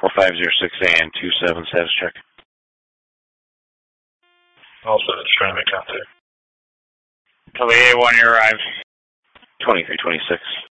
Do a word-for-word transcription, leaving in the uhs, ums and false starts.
five zero six and two seven status check. Also, just trying to make contact. Kelly A one, you arrived. twenty-three twenty-six.